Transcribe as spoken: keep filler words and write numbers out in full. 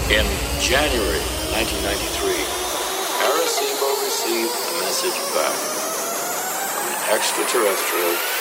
In January nineteen ninety-three, Arecibo received a message back from an extraterrestrial